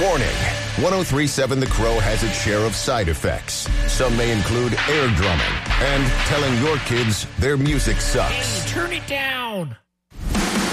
Warning, 1037 The Crow has its share of side effects. Some may include air drumming and telling your kids their music sucks. Hey, turn it down.